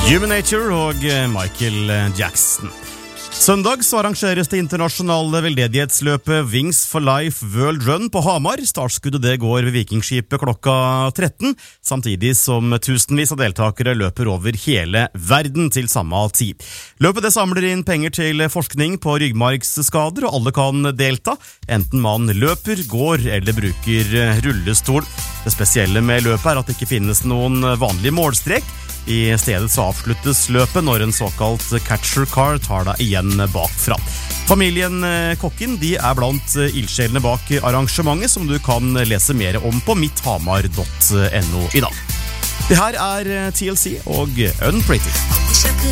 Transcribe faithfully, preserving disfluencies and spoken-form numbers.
Human Nature og Michael Jackson. Søndag så arrangeres det internasjonale veldedighetsløpet Wings for Life World Run på Hamar. Startskuddet det går ved Vikingskipet klokka tretten, samtidig som tusenvis av deltakere løper over hele verden til samme tid. Løpet det samler inn penger til forskning på ryggmargsskader, og alle kan delta, enten man løper, går eller bruker rullestol. Det spesielle med løpet er at det ikke finnes noen vanlig målstrek. I stedet så avsluttes løpet når en såkalt catcher car tar deg igjen bakfra. Familien Kokken de er blant ildsjelene bak arrangementet, som du kan lese mer om på mitthamar punktum no i dag. Det her er T L C og Unpretty.